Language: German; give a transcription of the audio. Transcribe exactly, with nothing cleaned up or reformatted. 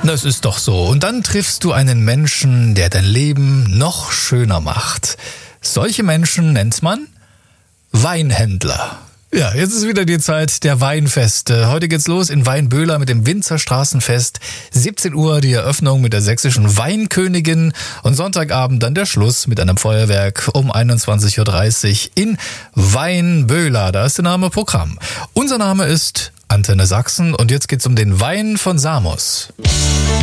Das ist doch so. Und dann triffst du einen Menschen, der dein Leben noch schöner macht. Solche Menschen nennt man Weinhändler. Ja, jetzt ist wieder die Zeit der Weinfeste. Heute geht's los in Weinböhler mit dem Winzerstraßenfest. siebzehn Uhr die Eröffnung mit der sächsischen Weinkönigin und Sonntagabend dann der Schluss mit einem Feuerwerk um einundzwanzig Uhr dreißig in Weinböhler. Da ist der Name Programm. Unser Name ist Antenne Sachsen und jetzt geht's um den Wein von Samos.